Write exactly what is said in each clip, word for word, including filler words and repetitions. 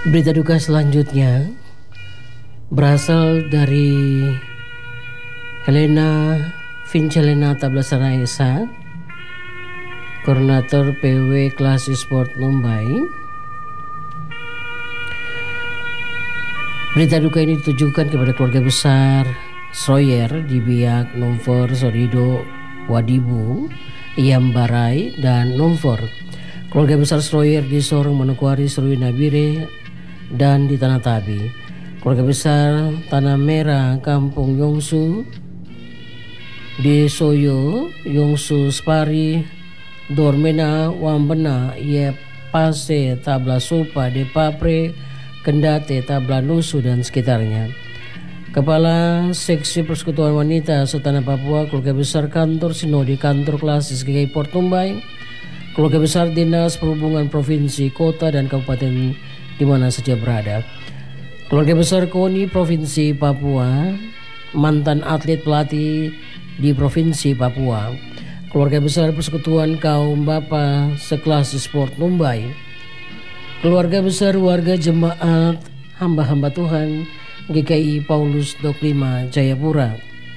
Berita duka selanjutnya berasal dari Helena Vincelena Tablasara S H, Koordinator P W Klasi Sport Mumbai. Berita duka ini ditujukan kepada keluarga besar Sroyer di Biak, Nomfor, Sorido, Wadibu, Iambarai, dan Nomfor. Keluarga besar Sroyer di Sorong, Manokwari, Serui Nabire, dan di Tanah Tabi. Keluarga besar Tanah Merah, Kampung Yongsu, di Soyo, Yongsu, Spari, Dormena, Wambena, Ye Pase, Tabla Sopa, De Papre, Kendate, Tabla Nusu, dan sekitarnya. Kepala Seksi Persekutuan Wanita Setanah Papua, keluarga besar kantor Sinodi, kantor Klasis G K I Port Mumbai, keluarga besar Dinas Perhubungan Provinsi, Kota, dan Kabupaten di mana saja berada. Keluarga besar KONI Provinsi Papua, mantan atlet pelatih di Provinsi Papua, keluarga besar Persekutuan Kaum Bapa Sekelas Sport Mumbai, keluarga besar warga jemaat hamba-hamba Tuhan G K I Paulus dua puluh lima Jayapura.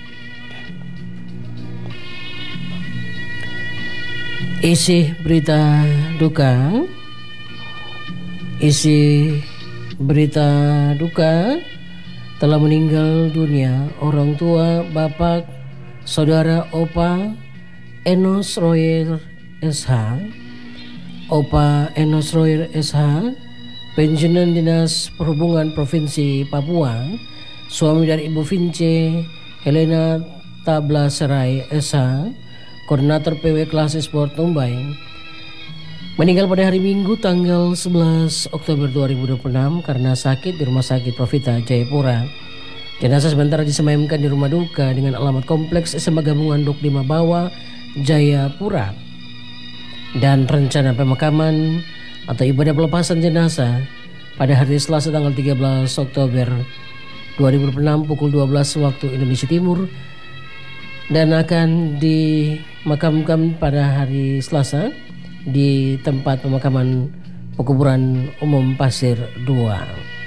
Isi berita duka Isi berita duka telah meninggal dunia orang tua Bapak Saudara Opa Enos Royer S H, Opa Enos Royer S H, Pensiunan Dinas Perhubungan Provinsi Papua, suami dari Ibu Vince Helena Tablaserai S H, Koordinator P W Klasi Sport Mumbai, meninggal pada hari Minggu tanggal sebelas Oktober dua ribu dua puluh enam karena sakit di Rumah Sakit Profita Jayapura. Jenazah sementara disemayamkan di rumah duka dengan alamat kompleks S M A Gabungan Duk lima Bawah Jayapura. Dan rencana pemakaman atau ibadah pelepasan jenazah pada hari Selasa tanggal tiga belas Oktober dua ribu dua puluh enam pukul dua belas waktu Indonesia Timur, dan akan dimakamkan pada hari Selasa di tempat pemakaman Pekuburan Umum Pasir dua.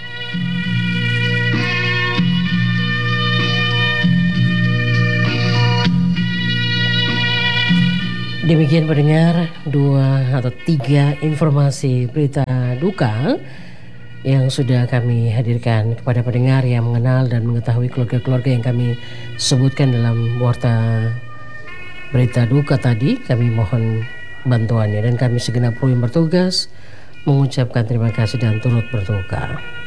Demikian pendengar, dua atau tiga informasi berita duka yang sudah kami hadirkan kepada pendengar yang mengenal dan mengetahui keluarga-keluarga yang kami sebutkan dalam warta berita duka tadi. Kami mohon bantuannya dan kami segenap kru yang bertugas mengucapkan terima kasih dan turut berduka.